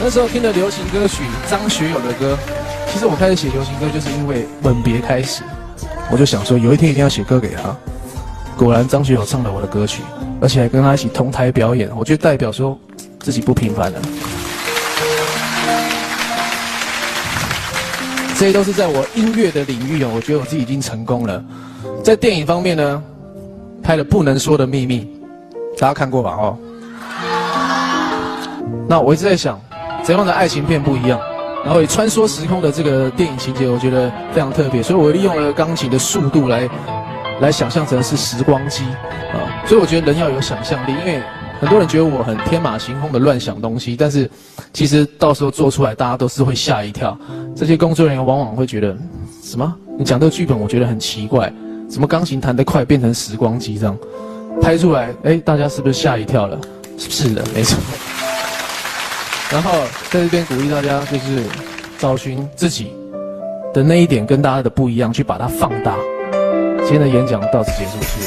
那时候听的流行歌曲张学友的歌，其实我开始写流行歌就是因为吻别开始，我就想说有一天一定要写歌给他。果然张学友唱了我的歌曲，而且还跟他一起同台表演，我觉得代表说自己不平凡了。这些都是在我音乐的领域哦，我觉得我自己已经成功了。在电影方面呢，拍了《不能说的秘密》，大家看过吧？哦。那我一直在想，怎样的爱情片不一样？然后以穿梭时空的这个电影情节，我觉得非常特别，所以我利用了钢琴的速度来想象成是时光机啊。所以我觉得人要有想象力，因为很多人觉得我很天马行空的乱想东西，但是其实到时候做出来，大家都是会吓一跳。这些工作人员往往会觉得，什么？你讲这个剧本，我觉得很奇怪，怎么钢琴弹得快变成时光机这样？拍出来，哎，大家是不是吓一跳了？是的，没错。然后在这边鼓励大家，就是找寻自己的那一点跟大家的不一样，去把它放大。今天的演讲到此结束，谢谢。